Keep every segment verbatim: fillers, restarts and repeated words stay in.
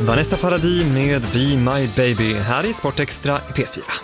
Vanessa Paradis med Be My Baby här i Sportextra i P fyra.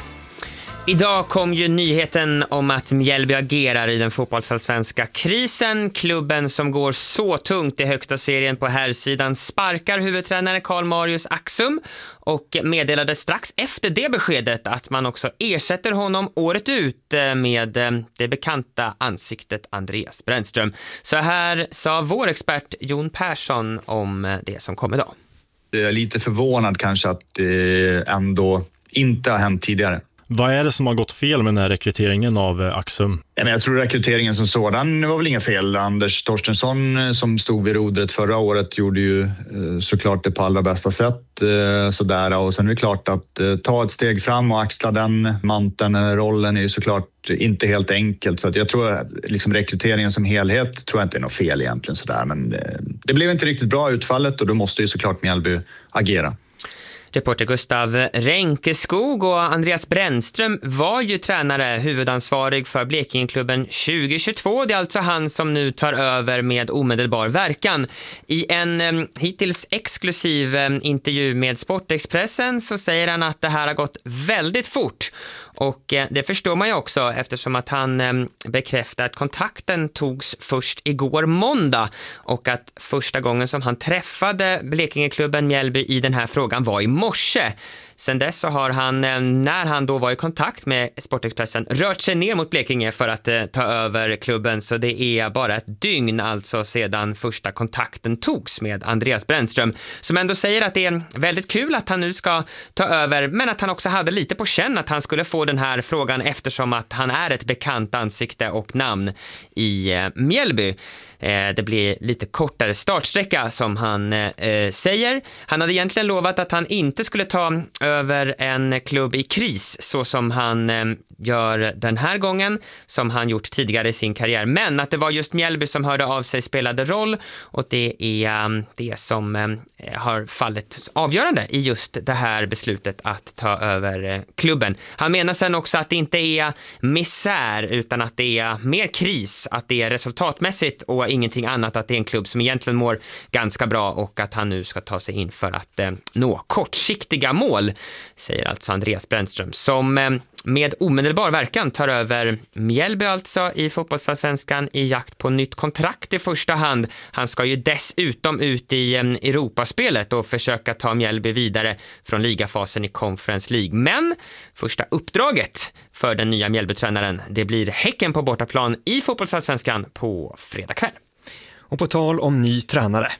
Idag kom ju nyheten om att Mjällby agerar i den fotbollsallsvenska krisen. Klubben som går så tungt i högsta serien på herrsidan sparkar huvudtränare Karl Marius Axum och meddelade strax efter det beskedet att man också ersätter honom året ut med det bekanta ansiktet Andreas Brännström. Så här sa vår expert Jon Persson om det som kom idag. Jag är lite förvånad kanske att det ändå inte har hänt tidigare. Vad är det som har gått fel med den här rekryteringen av Axum? Jag tror rekryteringen som sådan var väl inga fel. Anders Torstensson som stod vid rodret förra året gjorde ju såklart det på allra bästa sätt. Sådär. Och sen är det klart att ta ett steg fram och axla den manteln eller rollen är ju såklart inte helt enkelt. Så att jag tror att liksom rekryteringen som helhet tror jag inte är något fel egentligen. Sådär. Men det blev inte riktigt bra utfallet och då måste ju såklart Mjällby agera. Reporter Gustav Ränkeskog och Andreas Brännström var ju tränare, huvudansvarig för Blekingeklubben tjugo tjugotvå. Det är alltså han som nu tar över med omedelbar verkan. I en eh, hittills exklusiv eh, intervju med Sportexpressen så säger han att det här har gått väldigt fort. Och eh, det förstår man ju också eftersom att han eh, bekräftar att kontakten togs först igår måndag och att första gången som han träffade Blekingeklubben Mjällby i den här frågan var i morse. Sen dess så har han, när han då var i kontakt med Sportexpressen, rört sig ner mot Blekinge för att eh, ta över klubben. Så det är bara ett dygn alltså sedan första kontakten togs med Andreas Brännström. Som ändå säger att det är väldigt kul att han nu ska ta över, men att han också hade lite på känn att han skulle få den här frågan eftersom att han är ett bekant ansikte och namn i eh, Mjällby. Eh, det blir lite kortare startsträcka som han eh, säger. Han hade egentligen lovat att han inte skulle ta över en klubb i kris så som han eh, gör den här gången, som han gjort tidigare i sin karriär. Men att det var just Mjällby som hörde av sig spelade roll och det är um, det som um, har fallit avgörande i just det här beslutet att ta över uh, klubben. Han menar sen också att det inte är misär utan att det är mer kris, att det är resultatmässigt och ingenting annat, att det är en klubb som egentligen mår ganska bra och att han nu ska ta sig in för att uh, nå kortsiktiga mål, säger alltså Andreas Brännström som uh, med omedelbar verkan tar över Mjällby alltså i fotbollsallsvenskan i jakt på nytt kontrakt i första hand. Han ska ju dessutom ut i Europaspelet och försöka ta Mjällby vidare från ligafasen i Conference League. Men första uppdraget för den nya Mjällby-tränaren, det blir Häcken på bortaplan i fotbollsallsvenskan på fredag kväll. Och på tal om ny tränare.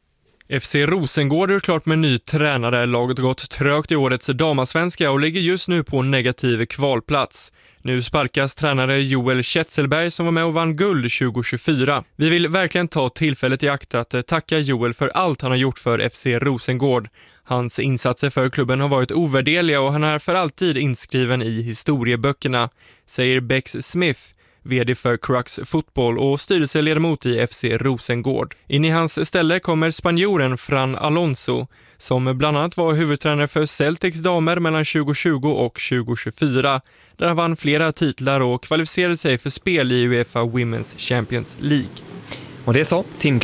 F C Rosengård är klart med ny tränare. Laget har gått trögt i årets damasvenska och ligger just nu på negativ kvalplats. Nu sparkas tränare Joel Kjetselberg som var med och vann guld tjugo tjugofyra. Vi vill verkligen ta tillfället i akt att tacka Joel för allt han har gjort för F C Rosengård. Hans insatser för klubben har varit ovärderliga och han är för alltid inskriven i historieböckerna, säger Bex Smith, vd för Crux Fotboll och styrelseledamot i F C Rosengård. In i hans ställe kommer spanjoren Fran Alonso, som bland annat var huvudtränare för Celtics damer mellan tjugo tjugo och tjugo tjugofyra, där han vann flera titlar och kvalificerade sig för spel i UEFA Women's Champions League. Och det sa Tim